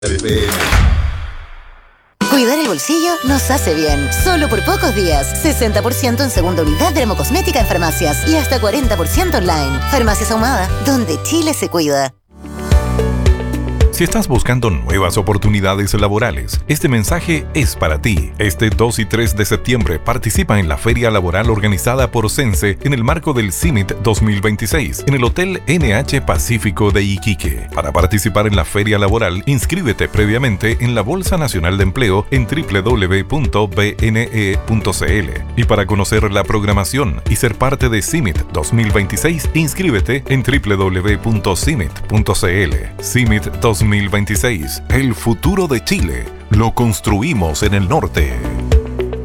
Cuidar el bolsillo nos hace bien. Solo por pocos días. 60% en segunda unidad dermocosmética en farmacias y hasta 40% online. Farmacias Ahumada, donde Chile se cuida. Si estás buscando nuevas oportunidades laborales, este mensaje es para ti. Este 2 y 3 de septiembre participa en la feria laboral organizada por Sense en el marco del CIMIT 2026 en el Hotel NH Pacífico de Iquique. Para participar en la feria laboral, inscríbete previamente en la Bolsa Nacional de Empleo en www.bne.cl. Y para conocer la programación y ser parte de CIMIT 2026, inscríbete en www.cimit.cl. CIMIT 2026, el futuro de Chile, lo construimos en el norte.